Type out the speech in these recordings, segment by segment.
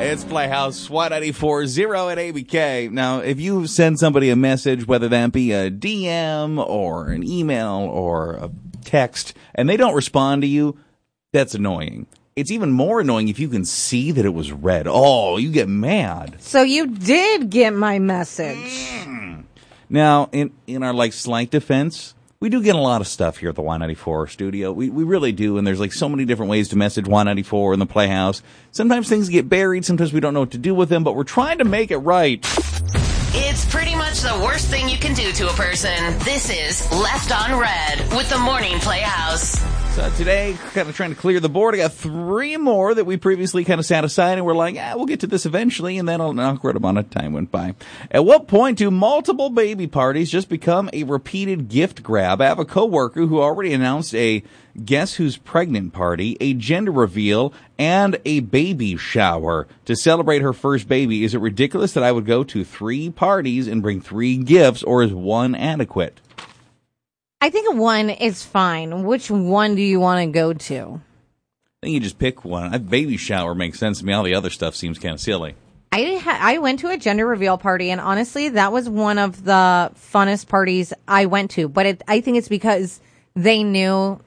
It's Playhouse 194.0 at ABK. Now, if you send somebody a message, whether that be a DM or an email or a text, and they don't respond to you, that's annoying. It's even more annoying if you can see that it was read. Oh, you get mad. So you did get my message. Now, in our slight defense, we do get a lot of stuff here at the Y94 studio. We really do, and there's so many different ways to message Y94 in the Playhouse. Sometimes things get buried, sometimes we don't know what to do with them, but we're trying to make it right. It's pretty much the worst thing you can do to a person. This is Left on Red with the Morning Playhouse. So today, kind of trying to clear the board. I got 3 more that we previously kind of sat aside, and we're like, we'll get to this eventually, and then an awkward amount of time went by. At what point do multiple baby parties just become a repeated gift grab? I have a coworker who already announced a Guess Who's Pregnant party, a gender reveal, and a baby shower to celebrate her first baby. Is it ridiculous that I would go to 3 parties and bring 3 gifts, or is 1 adequate? I think 1 is fine. Which one do you want to go to? I think you just pick one. A baby shower makes sense to me. All the other stuff seems kind of silly. I went to a gender reveal party, and honestly, that was one of the funnest parties I went to. But I think it's because they knew,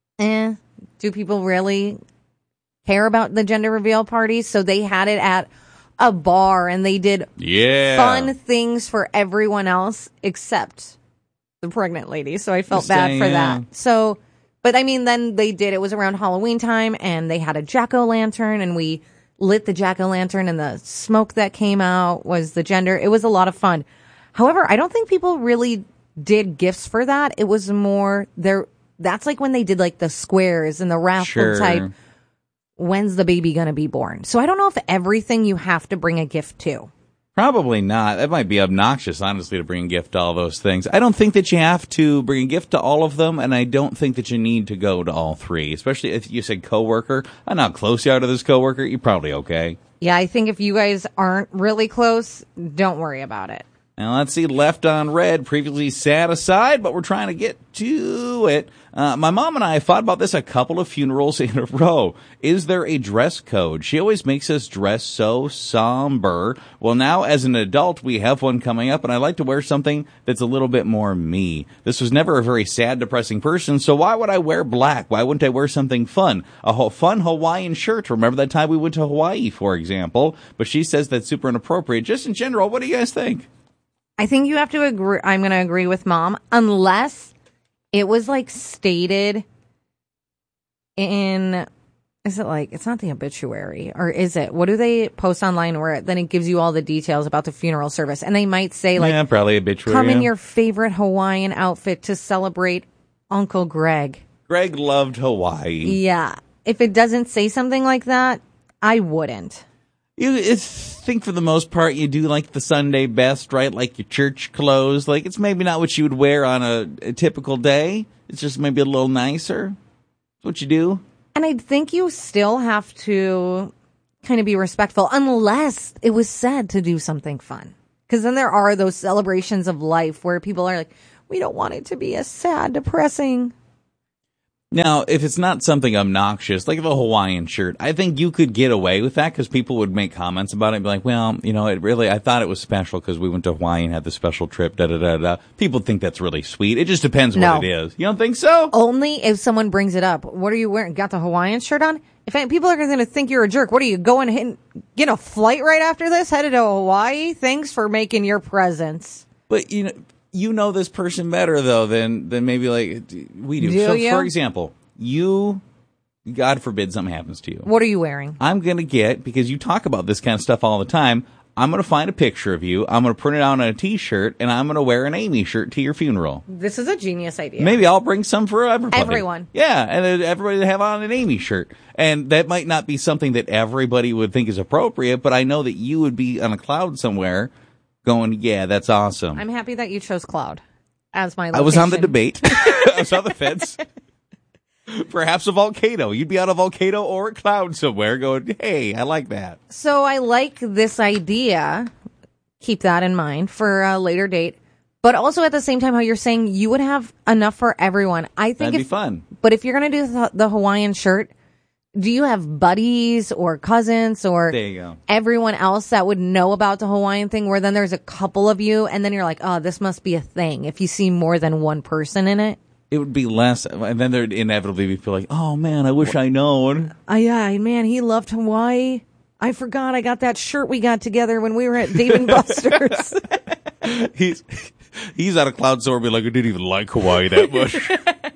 do people really care about the gender reveal parties? So they had it at a bar, and they did fun things for everyone else except the pregnant lady. So I felt bad for that. So, but I mean, then they did, it was around Halloween time, and they had a jack-o'-lantern, and we lit the jack-o'-lantern, and the smoke that came out was the gender. It was a lot of fun. However, I don't think people really did gifts for that. It was more that's like when they did the squares and the raffle type. When's the baby going to be born? So I don't know if everything you have to bring a gift to. Probably not. That might be obnoxious, honestly, to bring a gift to all those things. I don't think that you have to bring a gift to all of them, and I don't think that you need to go to all 3, especially if you said coworker. I know how close you are to this coworker. You're probably okay. Yeah, I think if you guys aren't really close, don't worry about it. Now, let's see, Left on Red, previously sat aside, but we're trying to get to it. My mom and I fought about this a couple of funerals in a row. Is there a dress code? She always makes us dress so somber. Well, now as an adult, we have one coming up, and I like to wear something that's a little bit more me. This was never a very sad, depressing person, so why would I wear black? Why wouldn't I wear something fun? A fun Hawaiian shirt. Remember that time we went to Hawaii, for example? But she says that's super inappropriate. Just in general, what do you guys think? I think you have to agree. I'm going to agree with Mom, unless it was stated in, is it it's not the obituary, or is it? What do they post online where then it gives you all the details about the funeral service? And they might say yeah, probably obituary. Come in your favorite Hawaiian outfit to celebrate Uncle Greg. Greg loved Hawaii. Yeah. If it doesn't say something like that, I wouldn't. I think for the most part you do the Sunday best, right? Your church clothes. It's maybe not what you would wear on a typical day. It's just maybe a little nicer. That's what you do. And I think you still have to kind of be respectful unless it was said to do something fun. Because then there are those celebrations of life where people are we don't want it to be a sad, depressing. Now, if it's not something obnoxious, like the Hawaiian shirt, I think you could get away with that because people would make comments about it and be like, well, I thought it was special because we went to Hawaii and had the special trip, da-da-da-da. People think that's really sweet. It just depends what it is. You don't think so? Only if someone brings it up. What are you wearing? Got the Hawaiian shirt on? If people are going to think you're a jerk, what are you going and get a flight right after this? Headed to Hawaii? Thanks for making your presence. But, you know this person better, though, than maybe we do. So, for example, God forbid something happens to you. What are you wearing? I'm going to get, because you talk about this kind of stuff all the time, I'm going to find a picture of you, I'm going to print it out on a T-shirt, and I'm going to wear an Amy shirt to your funeral. This is a genius idea. Maybe I'll bring some for everybody. Everyone. Yeah, and then everybody to have on an Amy shirt. And that might not be something that everybody would think is appropriate, but I know that you would be on a cloud somewhere going, yeah, that's awesome. I'm happy that you chose cloud as my location. I was on the debate. I was on the fence. Perhaps a volcano. You'd be on a volcano or a cloud somewhere going, hey, I like that. So I like this idea. Keep that in mind for a later date. But also at the same time, how you're saying you would have enough for everyone. I think that'd be fun. But if you're going to do the Hawaiian shirt, Do you have buddies or cousins or There you go. everyone else that would know about the Hawaiian thing where then there's a couple of you and then you're like, oh, this must be a thing if you see more than one person in it? It would be less, and then there'd inevitably be like, oh man, I wish I'd known. Yeah, man, he loved Hawaii. I forgot I got that shirt we got together when we were at Dave & Buster's. He's out of cloud store, be like, I didn't even like Hawaii that much.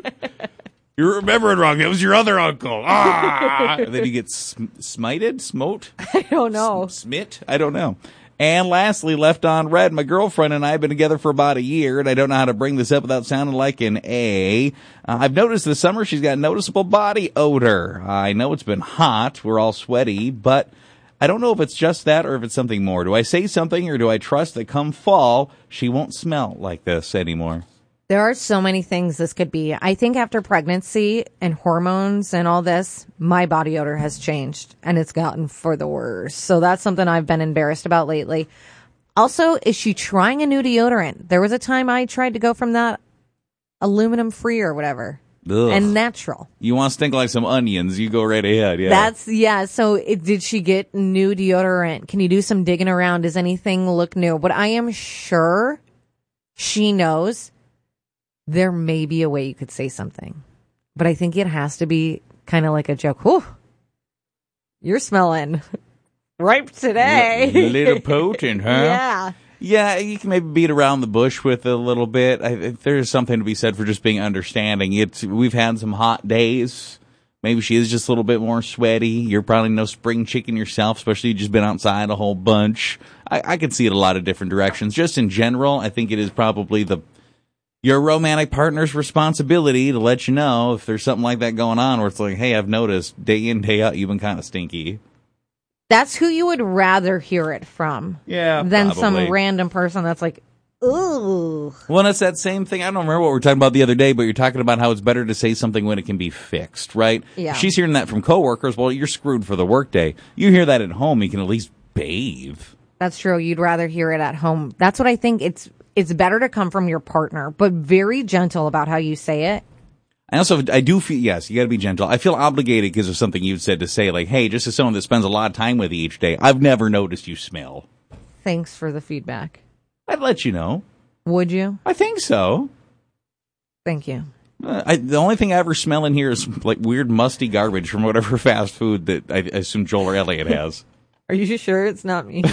You're remembering wrong. That was your other uncle. Ah! And then you get smited? Smote? I don't know. Smit? I don't know. And lastly, left on red, my girlfriend and I have been together for about a year, and I don't know how to bring this up without sounding like an A. I've noticed this summer she's got noticeable body odor. I know it's been hot. We're all sweaty, but I don't know if it's just that or if it's something more. Do I say something or do I trust that come fall, she won't smell like this anymore? There are so many things this could be. I think after pregnancy and hormones and all this, my body odor has changed and it's gotten for the worse. So that's something I've been embarrassed about lately. Also, is she trying a new deodorant? There was a time I tried to go from that aluminum free or whatever Ugh. and natural. You want to stink like some onions, you go right ahead. Yeah. So did she get new deodorant? Can you do some digging around? Does anything look new? But I am sure she knows there may be a way you could say something, but I think it has to be kind of like a joke. Whew, you're smelling ripe today. Little potent, huh? Yeah. Yeah, you can maybe beat around the bush with it a little bit. There's something to be said for just being understanding. We've had some hot days. Maybe she is just a little bit more sweaty. You're probably no spring chicken yourself, especially you've just been outside a whole bunch. I could see it a lot of different directions. Just in general, I think it is probably your romantic partner's responsibility to let you know if there's something like that going on where it's like, hey, I've noticed day in, day out, you've been kind of stinky. That's who you would rather hear it from. Yeah, than probably. some random person that's like, ooh. Well, it's that same thing. I don't remember what we were talking about the other day, but you're talking about how it's better to say something when it can be fixed, right? Yeah. If she's hearing that from coworkers, well, you're screwed for the workday. You hear that at home, you can at least bathe. That's true. You'd rather hear it at home. That's what I think. It's better to come from your partner, but very gentle about how you say it. I do feel, yes, you got to be gentle. I feel obligated because of something you've said to say, like, hey, just as someone that spends a lot of time with you each day, I've never noticed you smell. Thanks for the feedback. I'd let you know. Would you? I think so. Thank you. The only thing I ever smell in here is like weird musty garbage from whatever fast food that I assume Joel or Elliot has. Are you sure it's not me?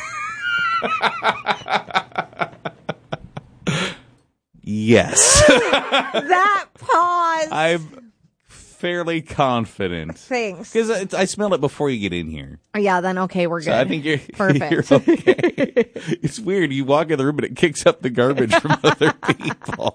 Yes. That pause. I'm fairly confident. Thanks. Because I smell it before you get in here. Yeah, then okay, we're good. So I think you're perfect. You're okay. It's weird. You walk in the room and it kicks up the garbage from other people.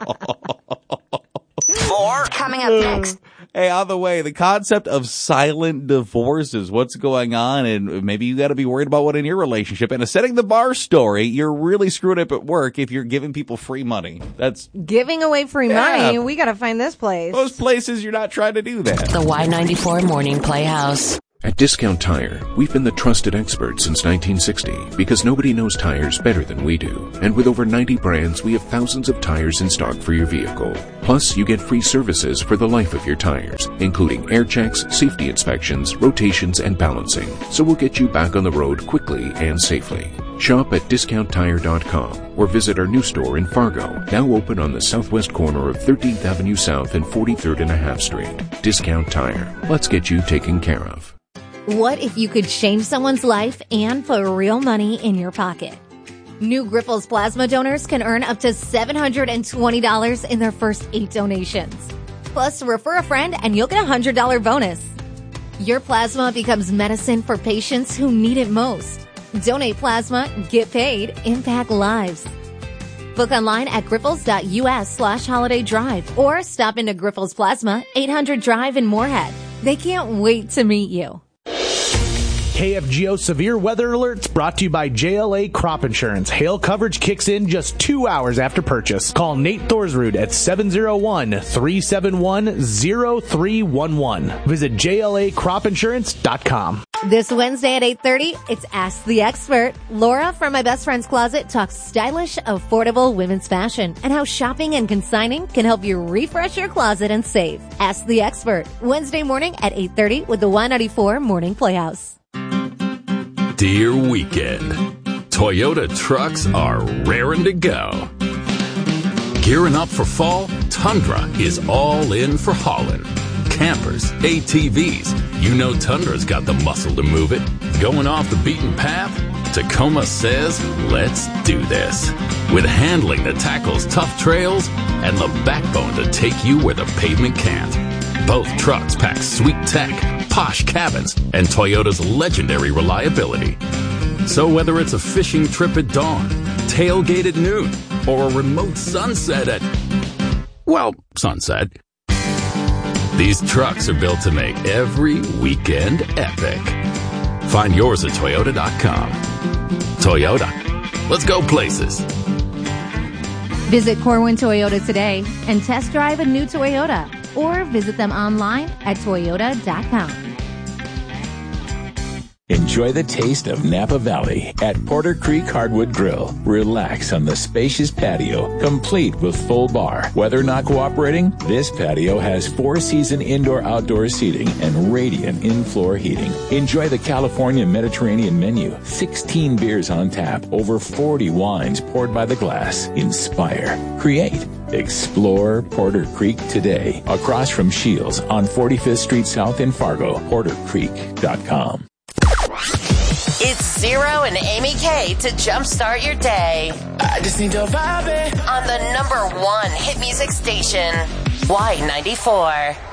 More coming up next. Hey, on the way, the concept of silent divorces. What's going on? And maybe you got to be worried about what in your relationship. And a setting the bar story, you're really screwed up at work if you're giving people free money. That's Giving away free money. We got to find this place. those places you're not trying to do that. The Y94 Morning Playhouse. At Discount Tire, we've been the trusted experts since 1960 because nobody knows tires better than we do. And with over 90 brands, we have thousands of tires in stock for your vehicle. Plus, you get free services for the life of your tires, including air checks, safety inspections, rotations, and balancing. So we'll get you back on the road quickly and safely. Shop at DiscountTire.com or visit our new store in Fargo, now open on the southwest corner of 13th Avenue South and 43rd and a half Street. Discount Tire. Let's get you taken care of. What if you could change someone's life and put real money in your pocket? New Grifols plasma donors can earn up to $720 in their first 8 donations. Plus, refer a friend and you'll get a $100 bonus. Your plasma becomes medicine for patients who need it most. Donate plasma, get paid, impact lives. Book online at grifols.us/holiday drive or stop into Grifols Plasma, 800 Drive in Moorhead. They can't wait to meet you. KFGO Severe Weather Alerts brought to you by JLA Crop Insurance. Hail coverage kicks in just 2 hours after purchase. Call Nate Thorsrud at 701-371-0311. Visit JLACropInsurance.com. This Wednesday at 8:30, it's Ask the Expert. Laura from My Best Friend's Closet talks stylish, affordable women's fashion and how shopping and consigning can help you refresh your closet and save. Ask the Expert, Wednesday morning at 8:30 with the Y94 Morning Playhouse. Dear weekend, Toyota trucks are raring to go. Gearing up for fall, Tundra is all in for hauling. Campers, ATVs, you know Tundra's got the muscle to move it. Going off the beaten path? Tacoma says, let's do this. With handling that tackles tough trails and the backbone to take you where the pavement can't. Both trucks pack sweet tech, posh cabins, and Toyota's legendary reliability. So whether it's a fishing trip at dawn, tailgate at noon, or a remote sunset at, well, sunset, these trucks are built to make every weekend epic. Find yours at Toyota.com. Toyota. Let's go places. Visit Corwin Toyota today and test drive a new Toyota, or visit them online at Toyota.com. Enjoy the taste of Napa Valley at Porter Creek Hardwood Grill. Relax on the spacious patio, complete with full bar. Weather not cooperating? This patio has 4-season indoor-outdoor seating and radiant in-floor heating. Enjoy the California Mediterranean menu. 16 beers on tap, over 40 wines poured by the glass. Inspire, create, explore Porter Creek today. Across from Shields on 45th Street South in Fargo, portercreek.com. It's Zero and Amy K to jumpstart your day. I just need your vibe on the #1 hit music station, Y94.